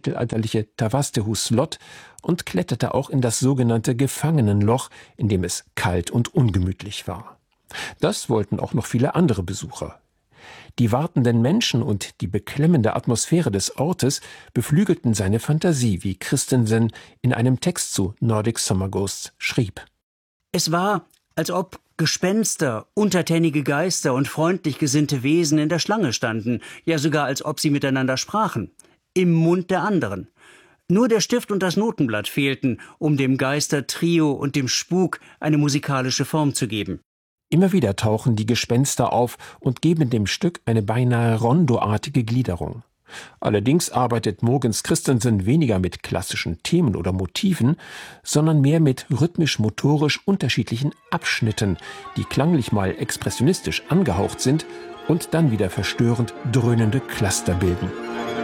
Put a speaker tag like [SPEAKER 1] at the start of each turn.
[SPEAKER 1] mittelalterliche Tavastehus-Slot und kletterte auch in das sogenannte Gefangenenloch, in dem es kalt und ungemütlich war. Das wollten auch noch viele andere Besucher. Die wartenden Menschen und die beklemmende Atmosphäre des Ortes beflügelten seine Fantasie, wie Christensen in einem Text zu Nordic Summer Ghosts schrieb.
[SPEAKER 2] Es war, als ob Gespenster, untertänige Geister und freundlich gesinnte Wesen in der Schlange standen, ja sogar als ob sie miteinander sprachen, im Mund der anderen. Nur der Stift und das Notenblatt fehlten, um dem Geistertrio und dem Spuk eine musikalische Form zu geben.
[SPEAKER 1] Immer wieder tauchen die Gespenster auf und geben dem Stück eine beinahe rondoartige Gliederung. Allerdings arbeitet Mogens Christensen weniger mit klassischen Themen oder Motiven, sondern mehr mit rhythmisch-motorisch unterschiedlichen Abschnitten, die klanglich mal expressionistisch angehaucht sind und dann wieder verstörend dröhnende Cluster bilden.